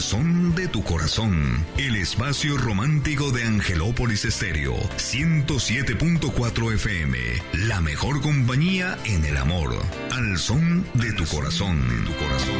son de tu corazón. El espacio romántico de Angelópolis Estéreo, 107.4 FM. La mejor compañía en el amor. Al son de tu corazón.